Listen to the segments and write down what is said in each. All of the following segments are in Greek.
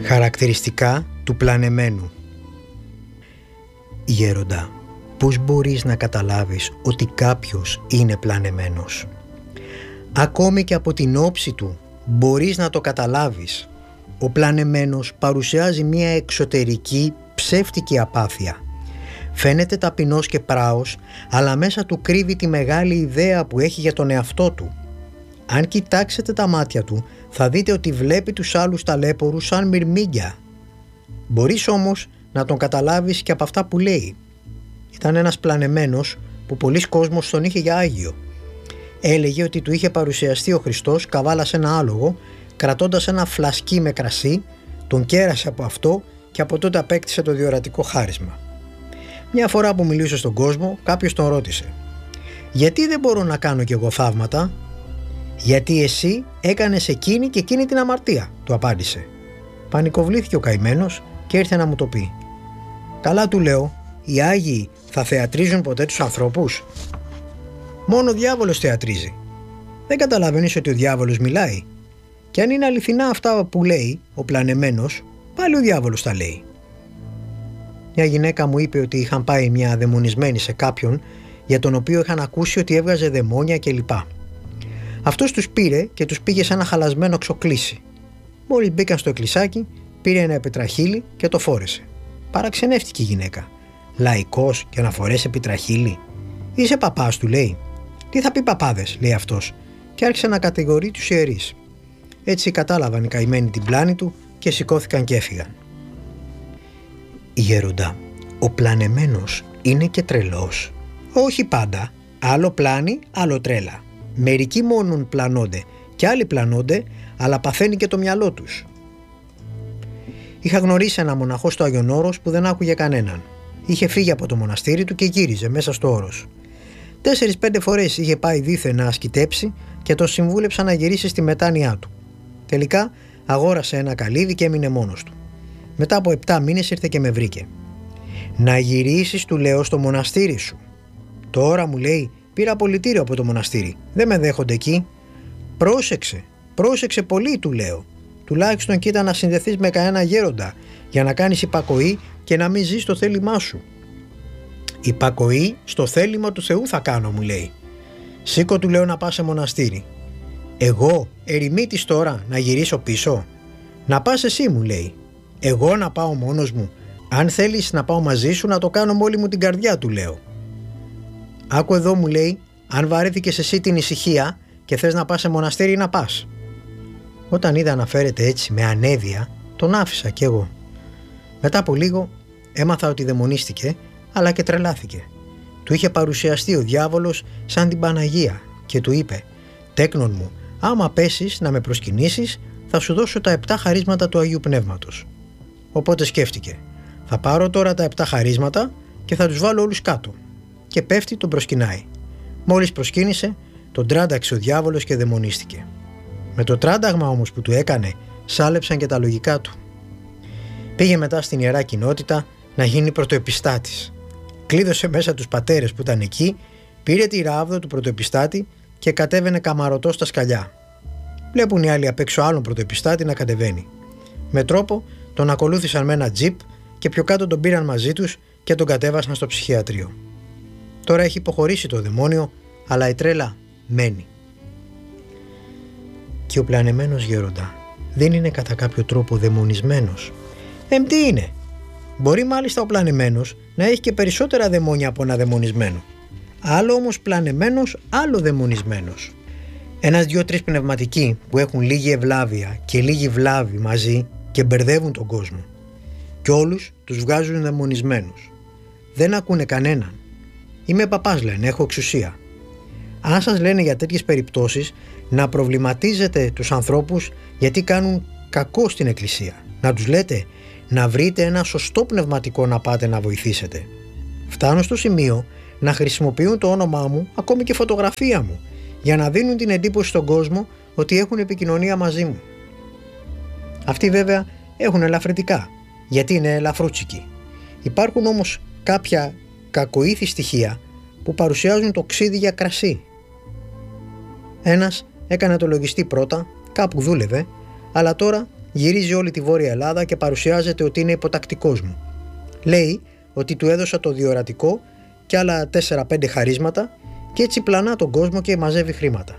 Χαρακτηριστικά του πλανεμένου. Γέροντα, πώς μπορείς να καταλάβεις ότι κάποιος είναι πλανεμένος? Ακόμη και από την όψη του μπορείς να το καταλάβεις. Ο πλανεμένος παρουσιάζει μια εξωτερική ψεύτικη απάθεια. Φαίνεται ταπεινός και πράος, αλλά μέσα του κρύβει τη μεγάλη ιδέα που έχει για τον εαυτό του. Αν κοιτάξετε τα μάτια του, θα δείτε ότι βλέπει τους άλλους ταλέπορους σαν μυρμήγκια. Μπορείς όμως να τον καταλάβεις και από αυτά που λέει. Ήταν ένας πλανεμένος που πολλοί κόσμος τον είχε για Άγιο. Έλεγε ότι του είχε παρουσιαστεί ο Χριστός καβάλα σε ένα άλογο, κρατώντας ένα φλασκί με κρασί, τον κέρασε από αυτό και από τότε απέκτησε το διορατικό χάρισμα. Μια φορά που μιλούσε στον κόσμο, κάποιος τον ρώτησε: «Γιατί δεν μπορώ να κάνω κι εγώ θαύματα?» «Γιατί εσύ έκανες εκείνη και εκείνη την αμαρτία», του απάντησε. Πανικοβλήθηκε ο καημένος και ήρθε να μου το πει. «Καλά», του λέω, «οι Άγιοι θα θεατρίζουν ποτέ τους ανθρώπους?» «Μόνο ο διάβολος θεατρίζει». «Δεν καταλαβαίνεις ότι ο διάβολος μιλάει? Και αν είναι αληθινά αυτά που λέει ο πλανεμένος, πάλι ο διάβολος τα λέει». Μια γυναίκα μου είπε ότι είχαν πάει μια δαιμονισμένη σε κάποιον για τον οποίο είχαν ακούσει ότι έβγαζε δαιμόνια κλπ. Αυτός τους πήρε και τους πήγε σε ένα χαλασμένο ξοκλήσι. Μόλις μπήκαν στο εκκλησάκι, πήρε ένα επιτραχύλι και το φόρεσε. Παραξενεύτηκε η γυναίκα. «Λαϊκός και να φορέσει επιτραχύλι? Είσαι παπάς?» του λέει. «Τι θα πει παπάδες?» λέει αυτός, και άρχισε να κατηγορεί τους ιερείς. Έτσι κατάλαβαν οι καημένοι την πλάνη του και σηκώθηκαν και έφυγαν. Γέροντα, ο πλανεμένος είναι και τρελός? Όχι πάντα. Άλλο πλάνη, άλλο τρέλα. Μερικοί μόνον πλανώνται και άλλοι πλανώνται, αλλά παθαίνει και το μυαλό τους. Είχα γνωρίσει ένα μοναχό στο Άγιον Όρος που δεν άκουγε κανέναν. Είχε φύγει από το μοναστήρι του και γύριζε μέσα στο Όρος. 4-5 φορές είχε πάει δήθεν να ασκητέψει και τον συμβούλεψαν να γυρίσει στη μετάνοιά του. Τελικά αγόρασε ένα καλύδι και έμεινε μόνος του. Μετά από 7 μήνες ήρθε και με βρήκε. «Να γυρίσεις», του λέω, «στο μοναστήρι σου». «Τώρα», μου λέει, «πήρα πολιτήριο από το μοναστήρι. Δεν με δέχονται εκεί». Πρόσεξε πολύ», του λέω. «Τουλάχιστον κοίτα να συνδεθείς με κανένα γέροντα για να κάνεις υπακοή και να μην ζεις το θέλημά σου». «Υπακοή στο θέλημα του Θεού θα κάνω», μου λέει. «Σήκω», του λέω, «να πας σε μοναστήρι». «Εγώ, ερημίτης τώρα, να γυρίσω πίσω?» «Να πας εσύ», μου λέει. «Εγώ να πάω μόνος μου? Αν θέλεις να πάω μαζί σου, να το κάνω με όλη μου την καρδιά», του λέω. «Άκου εδώ», μου λέει, «αν βαρέθηκες εσύ την ησυχία και θες να πας σε μοναστήρι, να πας». Όταν είδα να φέρεται έτσι με ανέδεια, τον άφησα κι εγώ. Μετά από λίγο έμαθα ότι δαιμονίστηκε, αλλά και τρελάθηκε. Του είχε παρουσιαστεί ο διάβολος σαν την Παναγία και του είπε: «Τέκνον μου, άμα πέσεις να με προσκυνήσεις, θα σου δώσω τα 7 χαρίσματα του Αγίου Πνεύματος». Οπότε σκέφτηκε: «Θα πάρω τώρα τα 7 χαρίσματα και θα τους βάλω όλους κάτω». Και πέφτει, τον προσκυνάει. Μόλις προσκύνησε, τον τράνταξε ο διάβολος και δαιμονίστηκε. Με το τράνταγμα όμως που του έκανε, σάλεψαν και τα λογικά του. Πήγε μετά στην Ιερά Κοινότητα να γίνει πρωτοεπιστάτης. Κλείδωσε μέσα τους πατέρες που ήταν εκεί, πήρε τη ράβδο του πρωτοεπιστάτη και κατέβαινε καμαρωτό στα σκαλιά. Βλέπουν οι άλλοι απ' έξω άλλον πρωτοεπιστάτη να κατεβαίνει. Με τρόπο τον ακολούθησαν με ένα τζιπ και πιο κάτω τον πήραν μαζί τους και τον κατέβασαν στο ψυχιατρίο. Τώρα έχει υποχωρήσει το δαιμόνιο, αλλά η τρέλα μένει. Και ο πλανεμένος γέροντα δεν είναι κατά κάποιο τρόπο δαιμονισμένος? Τι είναι? Μπορεί μάλιστα ο πλανεμένος να έχει και περισσότερα δαιμόνια από ένα δαιμονισμένο. Άλλο όμως πλανεμένος, άλλο δαιμονισμένος. 1-2-3 πνευματικοί που έχουν λίγη ευλάβεια και λίγη βλάβη μαζί και μπερδεύουν τον κόσμο. Και όλους τους βγάζουν δαιμονισμένους. Δεν ακούνε κανέναν. «Είμαι παπάς», λένε, «έχω εξουσία». Αν σας λένε για τέτοιες περιπτώσεις, να προβληματίζετε τους ανθρώπους γιατί κάνουν κακό στην εκκλησία. Να τους λέτε να βρείτε ένα σωστό πνευματικό να πάτε να βοηθήσετε. Φτάνω στο σημείο να χρησιμοποιούν το όνομά μου, ακόμη και φωτογραφία μου, για να δίνουν την εντύπωση στον κόσμο ότι έχουν επικοινωνία μαζί μου. Αυτοί βέβαια έχουν ελαφρυντικά, γιατί είναι ελαφρούτσικοι. Υπάρχουν όμως κάποια κακοήθη στοιχεία που παρουσιάζουν το ξύδι για κρασί. Ένας έκανε το λογιστή πρώτα, κάπου δούλευε, αλλά τώρα Γυρίζει όλη τη Βόρεια Ελλάδα και παρουσιάζεται ότι είναι υποτακτικός μου. Λέει ότι του έδωσα το διορατικό και άλλα 4-5 χαρίσματα και έτσι πλανά τον κόσμο και μαζεύει χρήματα.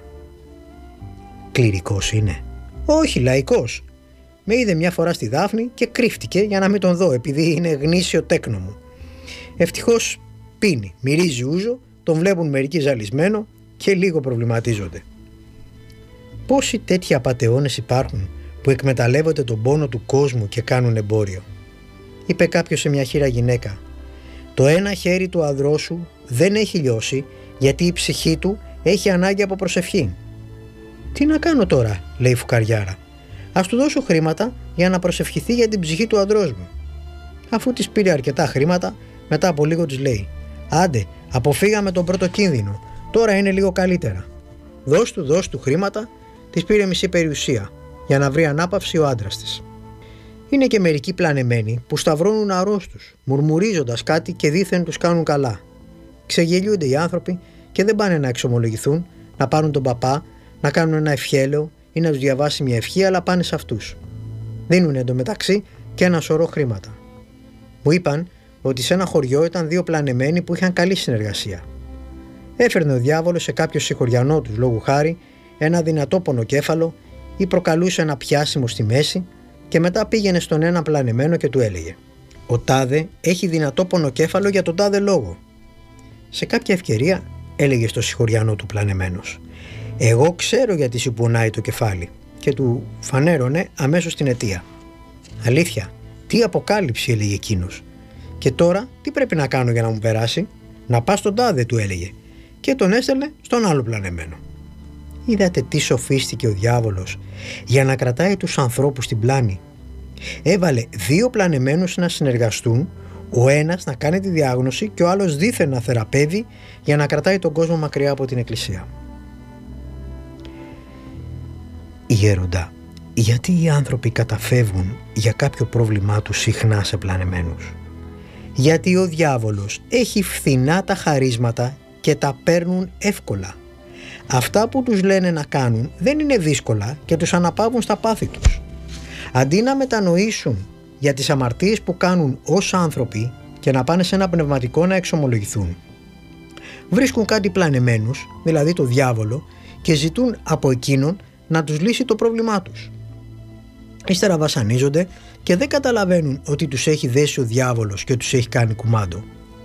Κληρικός είναι? Όχι, λαϊκός. Με είδε μια φορά στη Δάφνη και κρύφτηκε για να μην τον δω, επειδή είναι γνήσιο τέκνο μου. Ευτυχώς πίνει, μυρίζει ούζο, τον βλέπουν μερικοί ζαλισμένο και λίγο προβληματίζονται. Πόσοι τέτοιοι απατεώνες υπάρχουν που εκμεταλλεύονται τον πόνο του κόσμου και κάνουν εμπόριο? Είπε κάποιος σε μια χήρα γυναίκα: το ένα χέρι του ανδρός σου δεν έχει λιώσει γιατί η ψυχή του έχει ανάγκη από προσευχή. Τι να κάνω τώρα, λέει η φουκαριάρα. Ας του δώσω χρήματα για να προσευχηθεί για την ψυχή του ανδρός μου. Αφού της πήρε αρκετά χρήματα, μετά από λίγο της λέει: άντε, αποφύγαμε τον πρώτο κίνδυνο, τώρα είναι λίγο καλύτερα. Δώσ' του χρήματα, της πήρε μισή περιουσία για να βρει ανάπαυση ο άντρας της. Είναι και μερικοί πλανεμένοι που σταυρώνουν αρρώστους, μουρμουρίζοντας κάτι και δήθεν τους κάνουν καλά. Ξεγελιούνται οι άνθρωποι και δεν πάνε να εξομολογηθούν, να πάρουν τον παπά, να κάνουν ένα ευχέλαιο ή να τους διαβάσει μια ευχή, αλλά πάνε σε αυτούς. Δίνουν εντωμεταξύ και ένα σωρό χρήματα. Μου είπαν ότι σε ένα χωριό ήταν 2 πλανεμένοι που είχαν καλή συνεργασία. Έφερνε ο διάβολος σε κάποιο συγχωριανό τους, λόγου χάρη, ένα δυνατό πονοκέφαλο ή προκαλούσε ένα πιάσιμο στη μέση και μετά πήγαινε στον ένα πλανεμένο και του έλεγε: ο τάδε έχει δυνατό πονοκέφαλο για τον τάδε λόγο. Σε κάποια ευκαιρία έλεγε στο συγχωριανό του πλανεμένος: εγώ ξέρω γιατί σου πονάει το κεφάλι, και του φανέρωνε αμέσως την αιτία. Αλήθεια, τι αποκάλυψη, έλεγε εκείνος. Και τώρα τι πρέπει να κάνω για να μου περάσει? Να πας στον τάδε, του έλεγε, και τον έστελνε στον άλλο πλανεμένο. Είδατε τι σοφίστηκε ο διάβολος για να κρατάει τους ανθρώπους στην πλάνη. Έβαλε 2 πλανεμένους να συνεργαστούν, ο ένας να κάνει τη διάγνωση και ο άλλος δήθεν να θεραπεύει για να κρατάει τον κόσμο μακριά από την εκκλησία. Γέροντα, γιατί οι άνθρωποι καταφεύγουν για κάποιο πρόβλημά τους συχνά σε πλανεμένους? Γιατί ο διάβολος έχει φθηνά τα χαρίσματα και τα παίρνουν εύκολα. Αυτά που τους λένε να κάνουν δεν είναι δύσκολα και τους αναπαύουν στα πάθη τους. Αντί να μετανοήσουν για τις αμαρτίες που κάνουν ως άνθρωποι και να πάνε σε ένα πνευματικό να εξομολογηθούν, βρίσκουν κάτι πλανεμένους, δηλαδή το διάβολο, και ζητούν από εκείνον να τους λύσει το πρόβλημά τους. Ύστερα βασανίζονται και δεν καταλαβαίνουν ότι τους έχει δέσει ο διάβολος και τους έχει κάνει κουμάντο.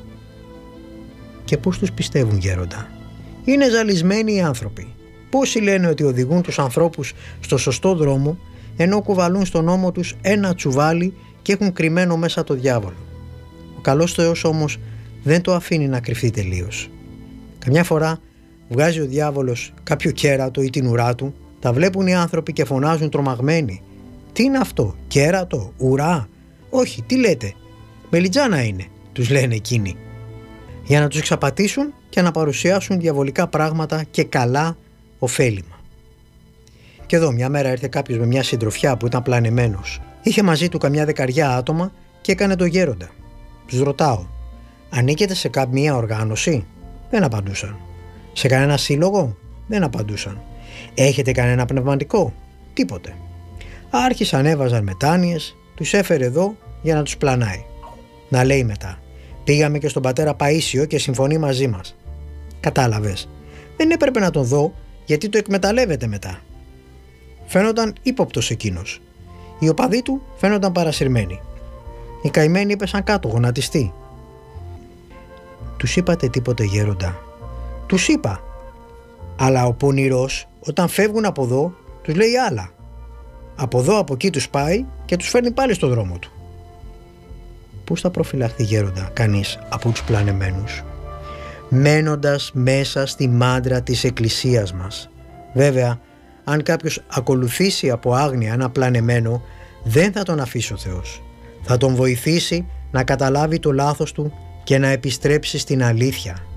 Και πώς τους πιστεύουν, γέροντα? Είναι ζαλισμένοι οι άνθρωποι. Πόσοι λένε ότι οδηγούν τους ανθρώπους στο σωστό δρόμο, ενώ κουβαλούν στον ώμο τους ένα τσουβάλι και έχουν κρυμμένο μέσα το διάβολο. Ο καλός Θεός όμως δεν το αφήνει να κρυφτεί τελείως. Καμιά φορά βγάζει ο διάβολος κάποιο κέρατο ή την ουρά του, τα βλέπουν οι άνθρωποι και φωνάζουν τρομαγμένοι: τι είναι αυτό, κέρατο, ουρά? Όχι, τι λέτε, μελιτζάνα είναι, τους λένε εκείνοι, για να τους εξαπατήσουν και να παρουσιάσουν διαβολικά πράγματα και καλά ωφέλιμα. Και εδώ μια μέρα ήρθε κάποιος με μια συντροφιά που ήταν πλανεμένος. Είχε μαζί του καμιά 10 άτομα και έκανε το γέροντα. Τους ρωτάω: ανήκετε σε καμία οργάνωση? Δεν απαντούσαν. Σε κανένα σύλλογο? Δεν απαντούσαν. Έχετε κανένα πνευματικό? Τίποτε. Άρχισαν, έβαζαν μετάνοιες, τους έφερε εδώ για να τους πλανάει. Να λέει μετά: πήγαμε και στον πατέρα Παΐσιο και συμφωνεί μαζί μας. Κατάλαβες, δεν έπρεπε να τον δω γιατί το εκμεταλλεύεται μετά. Φαίνονταν ύποπτος εκείνος. Οι οπαδοί του φαίνονταν παρασυρμένοι. Οι καημένοι έπεσαν κάτω, γονατιστοί. Τους είπατε τίποτε, γέροντα? Τους είπα. Αλλά ο πονηρός όταν φεύγουν από εδώ τους λέει άλλα. Από εδώ από εκεί τους πάει και τους φέρνει πάλι στο δρόμο του. Πώς θα προφυλαχθεί, γέροντα, κανείς από τους πλανεμένους? Μένοντας μέσα στη μάντρα της εκκλησίας μας. Βέβαια, αν κάποιος ακολουθήσει από άγνοια ένα πλανεμένο, δεν θα τον αφήσει ο Θεός. Θα τον βοηθήσει να καταλάβει το λάθος του και να επιστρέψει στην αλήθεια.